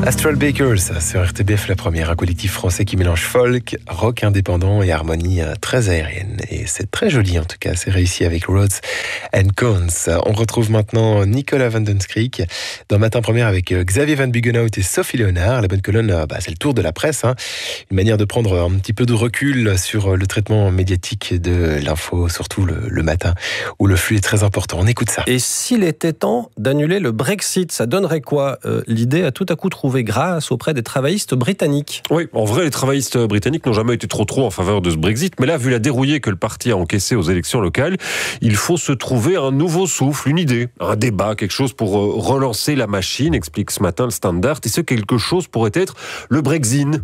Astral Bakers sur RTBF La Première, un collectif français qui mélange folk, rock indépendant et harmonie très aérienne. Et c'est très joli en tout cas, c'est réussi avec Roads and Cones. On retrouve maintenant Nicolas Vandenskreek dans Matin Première avec Xavier Van Buggenhout et Sophie Léonard. La bonne colonne, c'est le tour de la presse, une manière de prendre un petit peu de recul sur le traitement médiatique de l'info, surtout le matin où le flux est très important. On écoute ça. Et s'il était temps d'annuler le Brexit, ça donnerait quoi ? L'idée a tout à coup trouvé grâce auprès des travaillistes britanniques. Oui, en vrai, les travaillistes britanniques n'ont jamais été trop en faveur de ce Brexit, mais là, vu la dérouillée que le parti a encaissée aux élections locales, il faut se trouver un nouveau souffle, une idée, un débat, quelque chose pour relancer la machine, explique ce matin le Standard, et ce quelque chose pourrait être le Brexit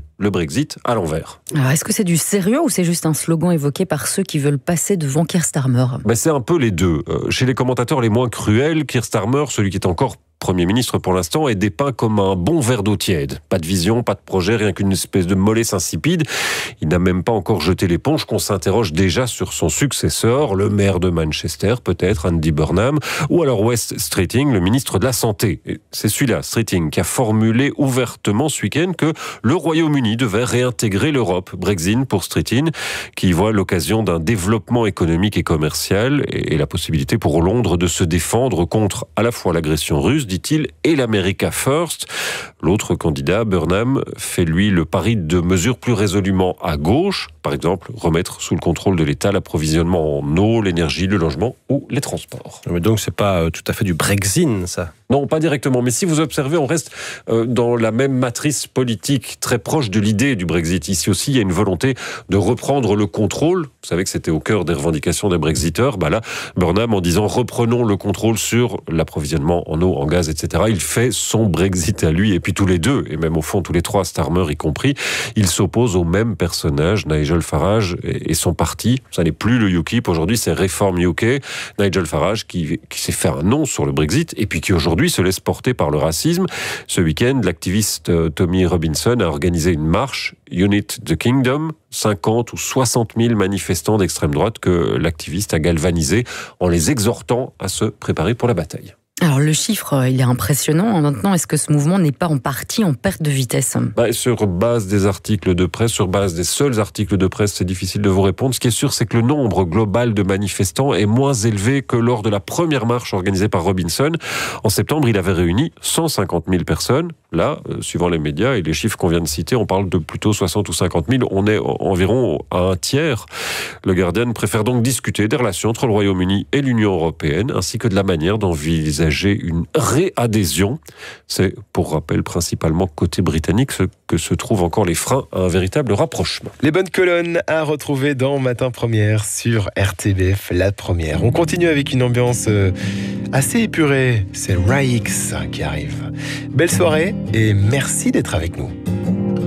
à l'envers. Alors, est-ce que c'est du sérieux ou c'est juste un slogan évoqué par ceux qui veulent passer devant Keir Starmer ? C'est un peu les deux. Chez les commentateurs les moins cruels, Keir Starmer, celui qui est encore Premier ministre pour l'instant, est dépeint comme un bon verre d'eau tiède. Pas de vision, pas de projet, rien qu'une espèce de mollesse insipide. Il n'a même pas encore jeté l'éponge qu'on s'interroge déjà sur son successeur, le maire de Manchester, peut-être, Andy Burnham, ou alors Wes Streeting, le ministre de la Santé. Et c'est celui-là, Streeting, qui a formulé ouvertement ce week-end que le Royaume-Uni devait réintégrer l'Europe. Brexit pour Streeting, qui voit l'occasion d'un développement économique et commercial et la possibilité pour Londres de se défendre contre à la fois l'agression russe, dit-il, et l'America First. L'autre candidat, Burnham, fait lui le pari de mesures plus résolument à gauche, par exemple remettre sous le contrôle de l'État l'approvisionnement en eau, l'énergie, le logement ou les transports. Mais donc c'est pas tout à fait du Brexit, ça ? Non, pas directement, mais si vous observez, on reste dans la même matrice politique, très proche de l'idée du Brexit. Ici aussi, il y a une volonté de reprendre le contrôle. Vous savez que c'était au cœur des revendications des Brexiteurs. Là, Burnham, en disant « reprenons le contrôle sur l'approvisionnement en eau, en gaz, etc. », il fait son Brexit à lui. Et puis tous les deux, et même au fond tous les trois, Starmer y compris, ils s'opposent au même personnage, Nigel Farage et son parti. Ça n'est plus le UKIP, aujourd'hui c'est Reform UK. Nigel Farage qui s'est fait un nom sur le Brexit et puis qui aujourd'hui se laisse porter par le racisme. Ce week-end, l'activiste Tommy Robinson a organisé une marche Unite the Kingdom, 50 ou 60 000 manifestants d'extrême droite que l'activiste a galvanisés en les exhortant à se préparer pour la bataille. Alors le chiffre, il est impressionnant. Maintenant, est-ce que ce mouvement n'est pas en partie en perte de vitesse ? Sur base des articles de presse, sur base des seuls articles de presse, c'est difficile de vous répondre. Ce qui est sûr, c'est que le nombre global de manifestants est moins élevé que lors de la première marche organisée par Robinson. En septembre, il avait réuni 150 000 personnes. Là, suivant les médias et les chiffres qu'on vient de citer, on parle de plutôt 60 ou 50 000. On est environ à un tiers. Le Guardian préfère donc discuter des relations entre le Royaume-Uni et l'Union européenne, ainsi que de la manière d'envisager une réadhésion. C'est, pour rappel, principalement côté britannique, ce que se trouvent encore les freins à un véritable rapprochement. Les bonnes colonnes à retrouver dans Matin Première sur RTBF La Première. On continue avec une ambiance assez épurée. C'est Raix qui arrive. Belle soirée et merci d'être avec nous.